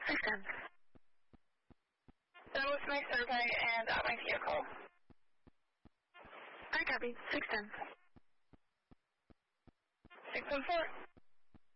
610. That was my survey and my vehicle. I copy. 610. 614.